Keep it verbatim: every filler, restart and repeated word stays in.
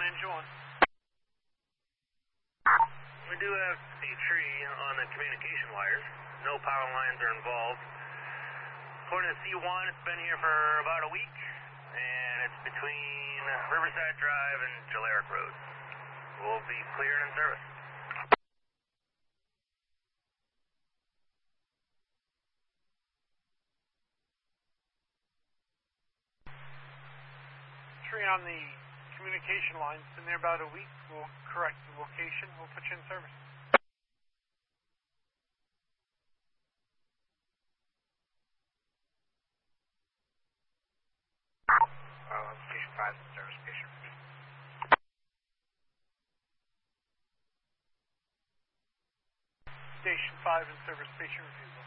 engine one. We do have a tree on the communication wires. No power lines are involved. According to C one, it's been here for about a week, and it's between Riverside Drive and Jalaric Road. We'll be cleared in service. Tree on the communication line. It's been there about a week. We'll correct the location. We'll put you in service. Uh, station five in service, patient review. Station five in service, patient review.